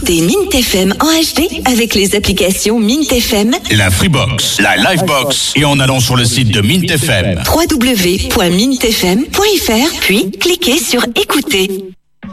Écoutez Mint FM en HD avec les applications Mint FM, la Freebox, la Livebox et en allant sur le site de Mint FM. www.mintfm.fr, puis cliquez sur Écouter.